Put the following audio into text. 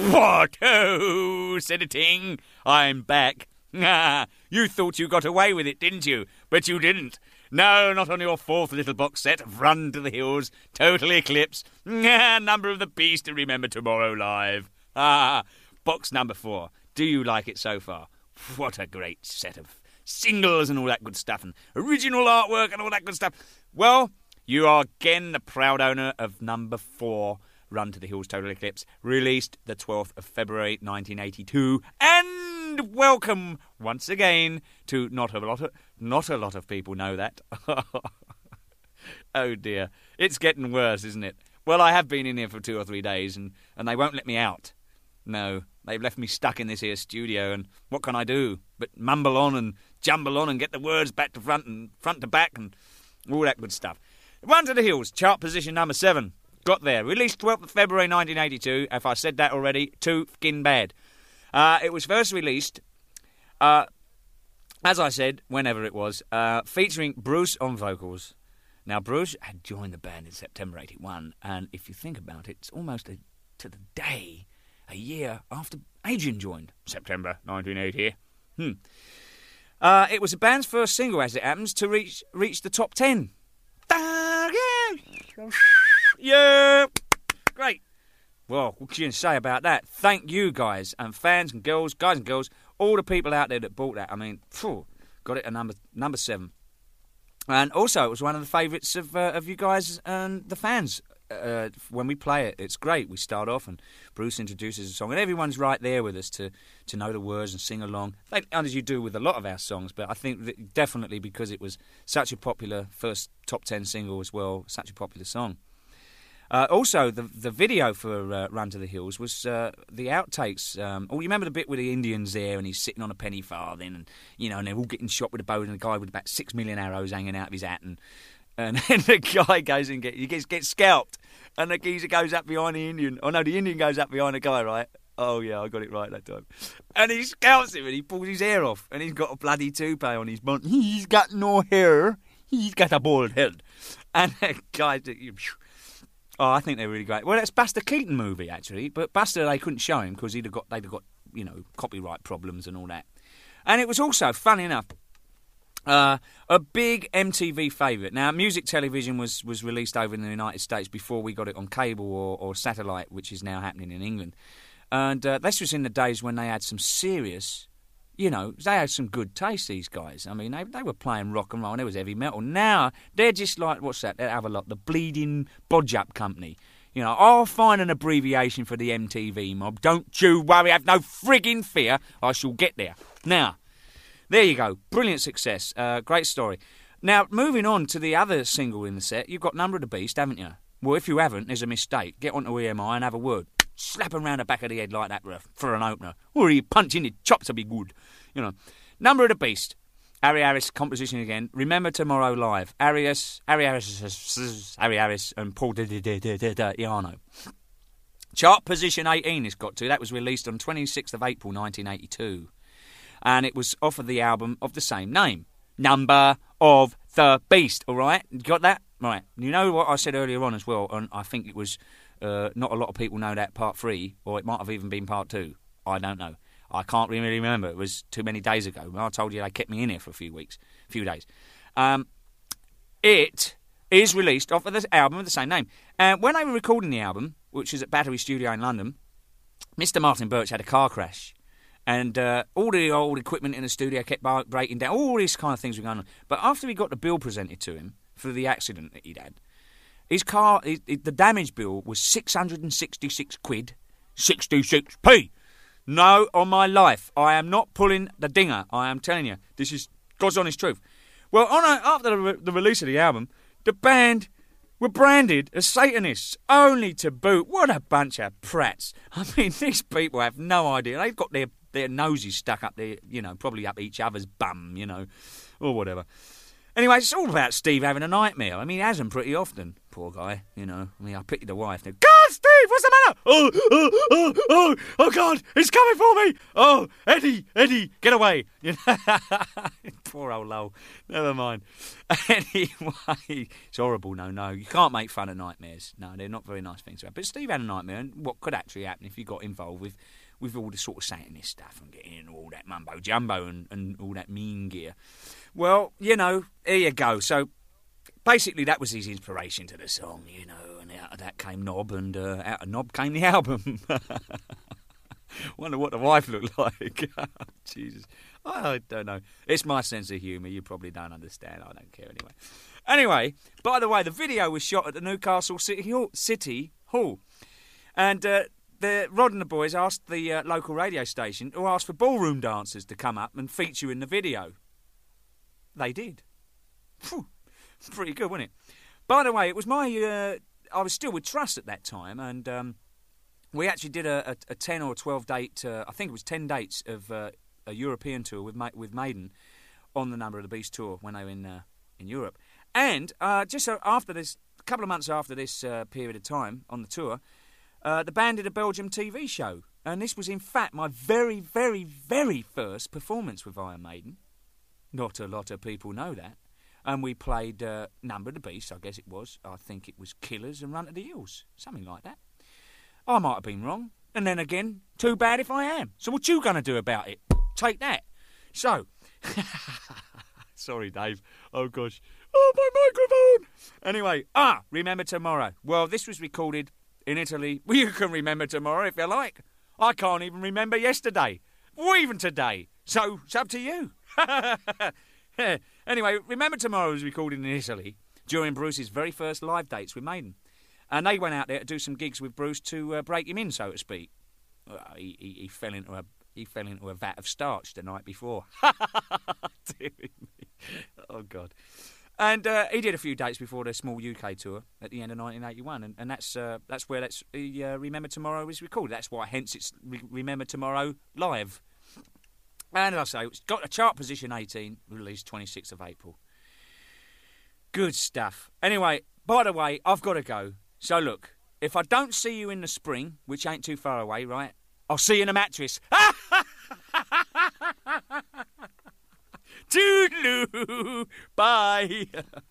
What? Oh, said a ting. I'm back. You thought you got away with it, didn't you? But you didn't. No, not on your fourth little box set of Run to the Hills, Total Eclipse, Number of the Beast to Remember Tomorrow Live. Box number 4. Do you like it so far? What a great set of singles and all that good stuff, and original artwork and all that good stuff. Well, you are again the proud owner of number 4, Run to the Hills, Total Eclipse, released the 12th of February 1982, and welcome once again to not a lot of people know that. Oh dear, it's getting worse, isn't it? Well, I have been in here for 2 or 3 days, and they won't let me out. No, they've left me stuck in this here studio, and what can I do but mumble on and jumble on and get the words back to front and front to back and all that good stuff. Run to the Hills, chart position number 7. Got there. Released 12th of February 1982. If I said that already, too fucking bad. It was first released, as I said, whenever it was, featuring Bruce on vocals. Now, Bruce had joined the band in September 81, and if you think about it, it's almost to the day, a year after Adrian joined, September 1980. It was the band's first single, as it happens, to reach the top 10. Yeah, great. Well, what can you say about that? Thank you, guys, and fans and girls, guys and girls, all the people out there that bought that. I mean, got it at number 7. And also, it was one of the favourites of you guys and the fans. When we play it, it's great. We start off and Bruce introduces a song, and everyone's right there with us to know the words and sing along, as you do with a lot of our songs. But I think that definitely because it was such a popular first top 10 single as well, such a popular song. Also, the video for Run to the Hills was the outtakes. You remember the bit with the Indians there, and he's sitting on a penny farthing, and they're all getting shot with a bow, and a guy with about 6 million arrows hanging out of his hat, and then the guy goes and gets scalped, and the geezer goes up behind the Indian. Oh no, the Indian goes up behind the guy, right? Oh yeah, I got it right that time. And he scalps him, and he pulls his hair off, and he's got a bloody toupee on his bonnet. He's got no hair. He's got a bald head. And the guy. Oh, I think they're really great. Well, that's Buster Keaton movie, actually. But Buster, they couldn't show him because they'd have got copyright problems and all that. And it was also, funny enough, a big MTV favourite. Now, music television was released over in the United States before we got it on cable or satellite, which is now happening in England. And this was in the days when they had some serious... they had some good taste, these guys. I mean, they were playing rock and roll, and there was heavy metal. Now, they're just like, what's that? They have a lot, the Bleeding Bodge-Up Company. I'll find an abbreviation for the MTV mob. Don't you worry, have no frigging fear. I shall get there. Now, there you go. Brilliant success. Great story. Now, moving on to the other single in the set, you've got Number of the Beast, haven't you? Well, if you haven't, there's a mistake. Get onto EMI and have a word. Slap him round the back of the head like that for an opener. Or you punch in the chops to be good. Number of the Beast. Harry Harris composition again. Remember Tomorrow Live. Harry Harris and Paul Iano. Chart position 18 it's got to. That was released on 26th of April 1982. And it was off of the album of the same name. Number of the Beast. All right? You got that? Right. You know what I said earlier on as well, and I think it was... not a lot of people know that part 3, or it might have even been part 2. I don't know. I can't really remember. It was too many days ago. I told you they kept me in here for a few days. It is released off of this album of the same name. When they were recording the album, which was at Battery Studio in London, Mr. Martin Birch had a car crash. And all the old equipment in the studio kept breaking down. All these kind of things were going on. But after he got the bill presented to him for the accident that he'd had, his car, the damage bill was 666 quid, 66p. No, on my life, I am not pulling the dinger. I am telling you, this is God's honest truth. Well, after the release of the album, the band were branded as Satanists, only to boot. What a bunch of prats. I mean, these people have no idea. They've got their noses stuck up there, probably up each other's bum, or whatever. Anyway, it's all about Steve having a nightmare. I mean, he has them pretty often, poor guy, I mean, I pity the wife. God, Steve! Steve, what's the matter? Oh, God, he's coming for me. Oh, Eddie, get away. You know? Poor old Lowell. Never mind. Anyway, it's horrible. No, you can't make fun of nightmares. No, they're not very nice things to have. But Steve had a nightmare, and what could actually happen if you got involved with all the sort of Satanist stuff and getting into all that mumbo-jumbo and all that mean gear. Well, you know, here you go. So, basically, that was his inspiration to the song, you know, and out of that came Knob, and out of Knob came the album. Wonder what the wife looked like. Jesus. I don't know. It's my sense of humour. You probably don't understand. I don't care anyway. Anyway, by the way, the video was shot at the Newcastle City Hall. And Rod and the boys asked the local radio station to ask for ballroom dancers to come up and feature in the video. They did. Phew. Pretty good, wasn't it? By the way, it was my... I was still with Trust at that time, and we actually did a 10 or 12 date... I think it was 10 dates of a European tour with Maiden on the Number of the Beast tour when they were in Europe. And just after this, a couple of months after this period of time on the tour, the band did a Belgium TV show. And this was, in fact, my very, very, very first performance with Iron Maiden. Not a lot of people know that. And we played Number of the Beast, I guess it was. I think it was Killers and Run to the Hills, something like that. I might have been wrong. And then again, too bad if I am. So what you going to do about it? Take that. So, sorry, Dave. Oh, gosh. Oh, my microphone. Anyway, Remember Tomorrow. Well, this was recorded in Italy. Well, you can remember tomorrow if you like. I can't even remember yesterday. Or even today. So, it's up to you. Anyway, Remember Tomorrow was recorded in Italy during Bruce's very first live dates with Maiden. And they went out there to do some gigs with Bruce to break him in, so to speak. Well, he fell into a vat of starch the night before. Oh, God. And he did a few dates before the small UK tour at the end of 1981. And that's where Remember Tomorrow was recorded. That's why, hence, it's Remember Tomorrow live. And as I say, it's got a chart position 18, released 26th of April. Good stuff. Anyway, by the way, I've got to go. So look, if I don't see you in the spring, which ain't too far away, right, I'll see you in a mattress. Toodaloo. Bye.